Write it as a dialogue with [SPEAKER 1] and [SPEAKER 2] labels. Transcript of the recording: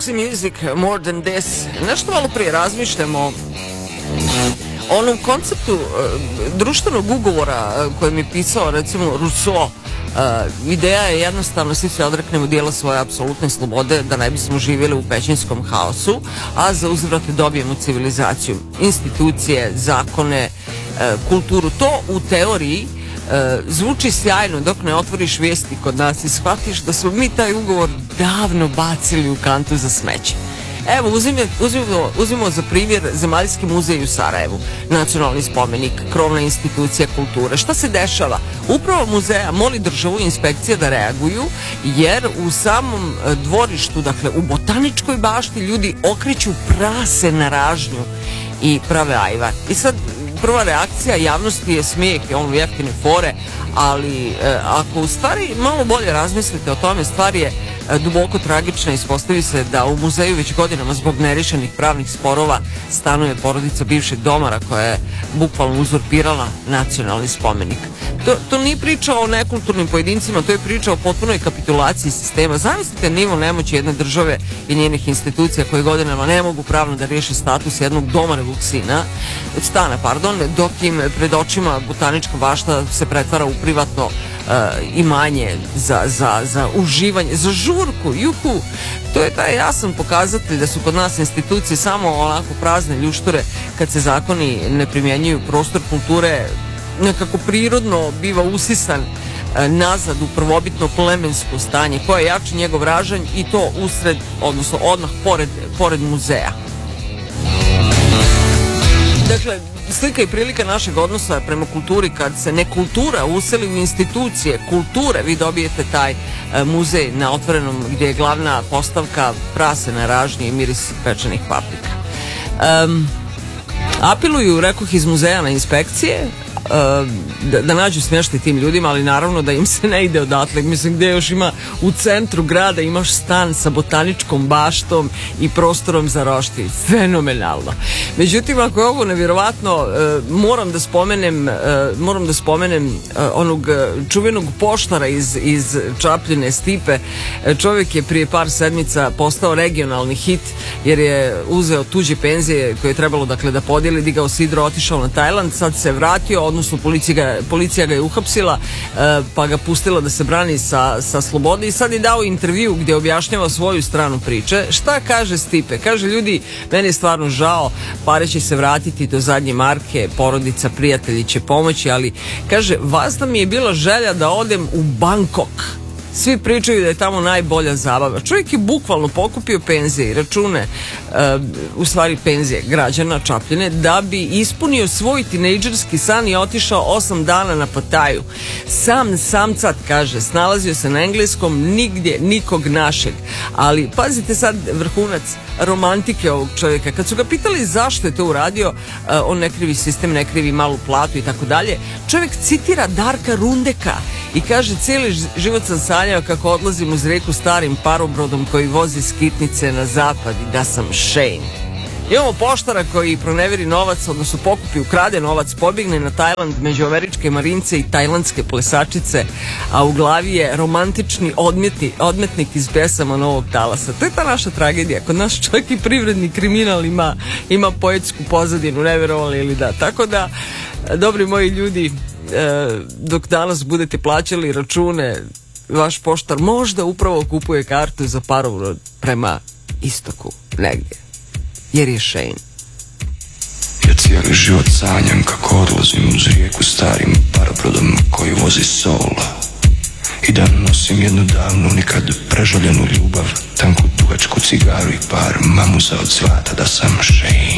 [SPEAKER 1] sexy music more than this. Nešto malo prije razmišljamo o onom konceptu društvenog ugovora kojem je pisao recimo Rousseau. Ideja je jednostavno svi se odreknemo dijela svoje apsolutne slobode da ne bismo živjeli u pećinskom haosu, a za uzvrat dobijemo civilizaciju, institucije, zakone, kulturu. To u teoriji zvuči sjajno dok ne otvoriš vijesti kod nas i shvatiš da smo mi taj ugovor davno bacili u kantu za smeće. Evo, uzmimo za primjer Zemaljski muzej u Sarajevu, nacionalni spomenik, krovna institucija kulture. Šta se dešava? Uprava muzeja moli državu i inspekcije da reaguju, jer u samom dvorištu, dakle u botaničkoj bašti, ljudi okreću prase na ražnju i prave ajvar. I sad prva reakcija javnosti je smijeh i ono jeftine fore, ali ako u stvari malo bolje razmislite o tome, stvar je duboko tragična. Ispostavi se da u muzeju već godinama zbog nerešenih pravnih sporova stanuje porodica bivšeg domara koja je bukvalno uzurpirala nacionalni spomenik. To nije priča o nekulturnim pojedincima, to je priča o potpunoj kapitulaciji sistema. Zamislite nivo nemoći jedne države i njenih institucija koje godinama ne mogu pravno da riješe status jednog domarevog stana, dok im pred očima botanička bašta se pretvara u privatno imanje za uživanje, za žurku, juhu. To je taj jasan pokazatelj da su kod nas institucije samo onako prazne ljušture. Kad se zakoni ne primjenjuju, prostor kulture nekako prirodno biva usisan nazad u prvobitno plemensko stanje koje jači njegov ražanj, i to usred, odnosno odmah pored muzeja. Dakle, slika i prilika našeg odnosa prema kulturi, kad se nekultura useli u institucije kulture, vi dobijete taj muzej na otvorenom gdje je glavna postavka prase na ražnji i miris pečenih paprika. Apeluju, rekoh, iz muzeja na inspekcije da nađu smještaj tim ljudima, ali naravno da im se ne ide odatle. Mislim, gdje još ima u centru grada, imaš stan sa botaničkom baštom i prostorom za roštilj. Fenomenalno. Međutim, ako je ovo nevjerovatno, moram da spomenem onog čuvenog poštara iz Čapljine, Stipe. Čovjek je prije par sedmica postao regionalni hit jer je uzeo tuđe penzije koje je trebalo dakle da podijeli, digao sidro, otišao na Tajland, sad se vratio, odnosno policija ga je uhapsila, pa ga pustila da se brani sa slobode i sad je dao intervju gdje objašnjava svoju stranu priče. Šta kaže Stipe? Kaže, ljudi, meni je stvarno žao, pare će se vratiti do zadnje marke, porodica, prijatelji će pomoći, ali kaže, vazda mi je bila želja da odem u Bangkok. Svi pričaju da je tamo najbolja zabava. Čovjek je bukvalno pokupio penzije i račune, u stvari penzije građana Čapljine, da bi ispunio svoj tinejdžerski san i otišao 8 dana na Pataju. Samcat, kaže, snalazio se na engleskom, nigdje nikog našeg. Ali pazite sad vrhunac romantike ovog čovjeka. Kad su ga pitali zašto je to uradio, on ne krivi sistem, ne krivi malu platu i tako dalje. Čovjek citira Darka Rundeka i kaže, cijeli život sam sanjao kako odlazim uz rijeku starim parobrodom koji vozi skitnice na zapad i da sam Shane. Imamo poštara koji proneveri novac, odnosno pokupi, ukrade novac, pobjegne na Tajland među američke marince i tajlandske plesačice, a u glavi je romantični odmetnik iz pesama Novog talasa. To je ta naša tragedija. Kod nas čovjek i privredni kriminal ima poetsku pozadinu, ne vjerovali ili da. Tako da, dobri moji ljudi, dok danas budete plaćali račune, vaš poštar možda upravo kupuje kartu za parobrod prema istoku negdje, jer je Shane.
[SPEAKER 2] Ja cijeli život sanjam kako odlazim uz rijeku starim parobrodom koji vozi sol, i da nosim jednu davnu, nikad prežaljenu ljubav, tanku dugačku cigaru i par mamuza od zlata, da sam Shane.